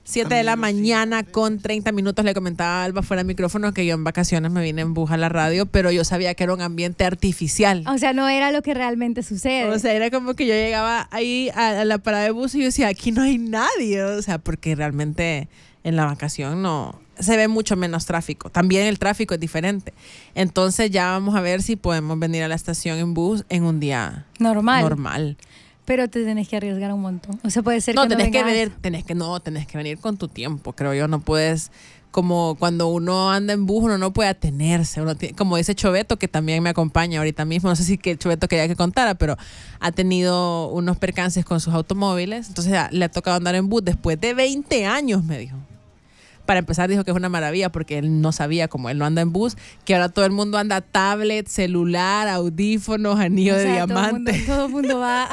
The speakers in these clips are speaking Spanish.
7 de la mañana con 30 minutos. Le comentaba a Alba fuera de micrófono que yo en vacaciones me vine en bus a la radio, pero yo sabía que era un ambiente artificial. O sea, no era lo que realmente sucede. O sea, era como que yo llegaba ahí a la parada de bus y yo decía, aquí no hay nadie. O sea, porque realmente en la vacación no se ve mucho menos tráfico. También el tráfico es diferente. Entonces ya vamos a ver si podemos venir a la estación en bus en un día normal. Pero te tenés que arriesgar un montón. O sea, puede ser no, que no tenés vengas. tenés que venir con tu tiempo, creo yo. No puedes, como cuando uno anda en bus, uno no puede atenerse. Como dice Choveto, que también me acompaña ahorita mismo. No sé si que Choveto quería que contara, pero ha tenido unos percances con sus automóviles. Entonces le ha tocado andar en bus después de 20 años, me dijo. Para empezar, dijo que es una maravilla porque él no sabía, como él no anda en bus, que ahora todo el mundo anda tablet, celular, audífonos, anillo de diamante. Todo el mundo va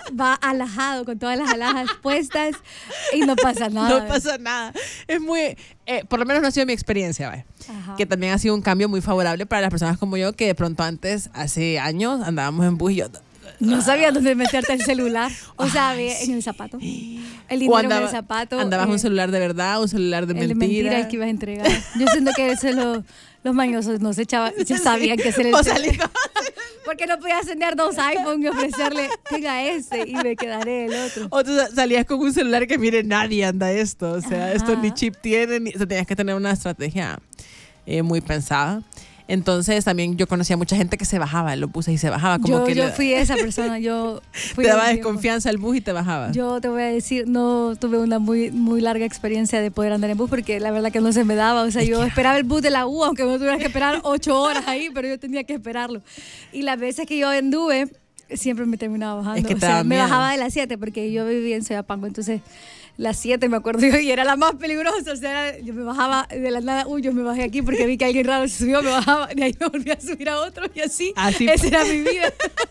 alajado con todas las alhajas puestas y no pasa nada. No pasa nada. Es muy, por lo menos no ha sido mi experiencia, ¿vale? Que también ha sido un cambio muy favorable para las personas como yo, que de pronto antes, hace años, andábamos en bus y yo... No sabía dónde meterte el celular. O sea, en el zapato. El dinero en el zapato. Andabas un celular de verdad, un celular de mentira. El de mentira, el que ibas a entregar. Yo siento que los mañosos no se echaban, ya sabían que hacer el celular. Porque no podía encender 2 iPhones y ofrecerle, tenga este y me quedaré el otro. O tú salías con un celular que, mire, nadie anda esto. O sea, esto ni chip tiene. O sea, tenías que tener una estrategia muy pensada. Entonces también yo conocía mucha gente que se bajaba en los buses y se bajaba como yo fui esa persona. Te daba desconfianza el bus y te bajabas. Yo te voy a decir, no tuve una muy, muy larga experiencia de poder andar en bus porque la verdad que no se me daba. O sea, yo esperaba el bus de la U, aunque me tuviera que esperar 8 horas ahí, pero yo tenía que esperarlo. Y las veces que yo anduve, siempre me terminaba bajando. Es que o sea, me bajaba de las 7 porque yo vivía en Soyapango, entonces... Las 7 me acuerdo yo, y era la más peligrosa. O sea, yo me bajaba de la nada, yo me bajé aquí porque vi que alguien raro se subió, me bajaba, de ahí me volví a subir a otro y así esa era mi vida.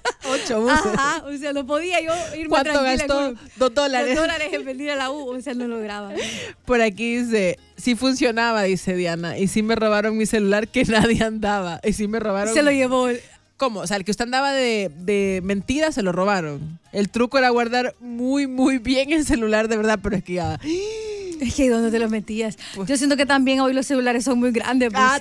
8 buses. Ajá, o sea, no podía yo irme ¿Cuánto tranquila. gastó? $2. $2 en venir a la U, o sea, no lograba. Por aquí dice, sí funcionaba, dice Diana, y sí me robaron mi celular que nadie andaba, y sí me robaron... Se lo llevó... ¿Cómo? O sea, el que usted andaba de mentira se lo robaron. El truco era guardar muy, muy bien el celular de verdad, pero es que ya... Es que ¿dónde te lo metías? Pues, yo siento que también hoy los celulares son muy grandes. Pues,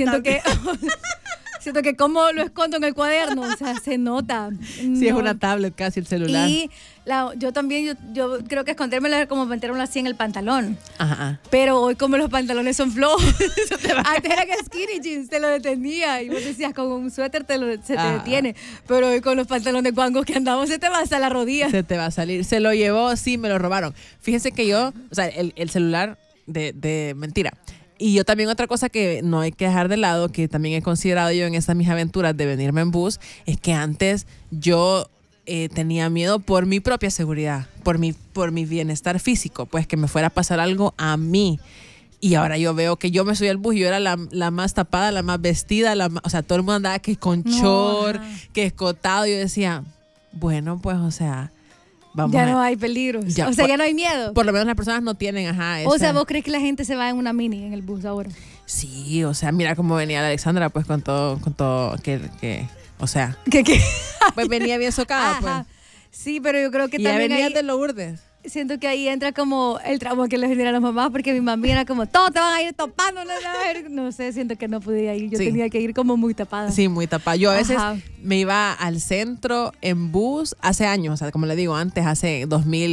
siento que cómo lo escondo en el cuaderno, o sea, se nota. Sí, es una tablet casi el celular. Y yo también, yo creo que escondérmelo es como meterlo así en el pantalón. Ajá. Pero hoy como los pantalones son flojos, antes era que skinny jeans te lo detenía y vos decías con un suéter se te detiene. Pero hoy con los pantalones guangos que andamos se te va hasta la rodilla. Se te va a salir. Se lo llevó, sí, me lo robaron. Fíjense que yo, o sea, el celular de mentira. Y yo también otra cosa que no hay que dejar de lado, que también he considerado yo en estas mis aventuras de venirme en bus, es que antes yo tenía miedo por mi propia seguridad, por mi bienestar físico, pues que me fuera a pasar algo a mí. Y ahora yo veo que yo me subí al bus y yo era la más tapada, la más vestida, o sea, todo el mundo andaba que con short, que escotado. Yo decía, bueno, pues, o sea... no hay peligros. O sea, ya no hay miedo. Por lo menos las personas no tienen, O sea, ¿vos crees que la gente se va en una mini en el bus ahora? Sí, o sea, mira cómo venía la Alexandra, pues con todo, o sea. ¿Qué? Pues venía bien socada, pues. Sí, pero yo creo que y también venía ahí, de Lourdes. Siento que ahí entra como el trauma que les genera a las mamás, porque mi mami era como, todos te van a ir topando, no sé, siento que no podía ir, yo tenía que ir como muy tapada. Sí, muy tapada. Yo a veces me iba al centro en bus hace años, o sea, como le digo, antes, hace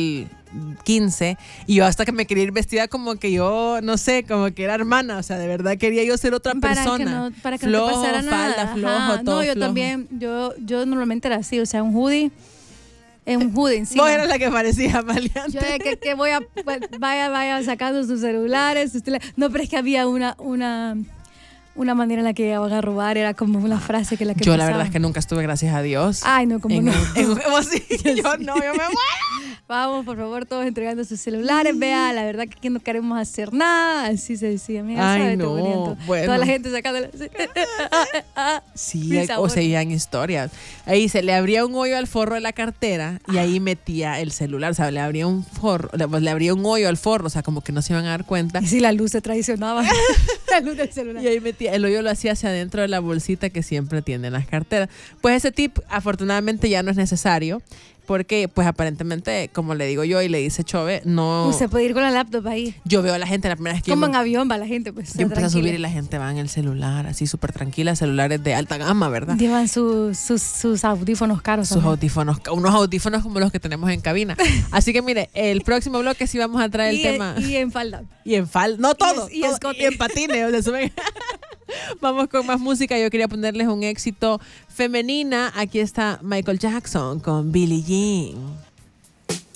2015, y yo hasta que me quería ir vestida como que yo, no sé, como que era hermana, o sea, de verdad quería yo ser otra persona. Para que flojo, no te pasara nada. Falda, flojo, todo no, yo flojo. También, yo normalmente era así, o sea, un hoodie encima. Vos eras la que parecía maleante. Yo de que vaya sacando sus celulares. No, pero es que había una manera en la que iban a robar, era como una frase que yo la verdad es que nunca estuve, gracias a Dios. Ay, no, como no. Sí, yo me muero. Vamos, por favor, todos entregando sus celulares. Vea, la verdad que aquí no queremos hacer nada. Así se decía, amiga. Ay, ¿sabes? no, bueno. Toda la gente sacando. Sí, o seguían historias. Ahí se le abría un hoyo al forro de la cartera y ahí metía el celular. O sea, le abría un hoyo al forro, o sea, como que no se iban a dar cuenta. Y si la luz se traicionaba. La luz del celular. Y ahí metía, el hoyo lo hacía hacia adentro de la bolsita que siempre tienen las carteras. Pues ese tip, afortunadamente, ya no es necesario. porque pues aparentemente, como le digo yo y le dice Chove, no... Usted puede ir con la laptop ahí. Yo veo a la gente la primera vez que Como en avión va la gente, pues. yo empiezo a subir y la gente va en el celular, así súper tranquila, celulares de alta gama, ¿verdad? Llevan sus audífonos caros. Sus audífonos, unos audífonos como los que tenemos en cabina. Así que mire, el próximo bloque sí vamos a traer el tema. Y en falda. Y en falda, no todo. Y escote. Y en patines, o sea, suben. Vamos con más música. Yo quería ponerles un éxito femenina. Aquí está Michael Jackson con Billie Jean.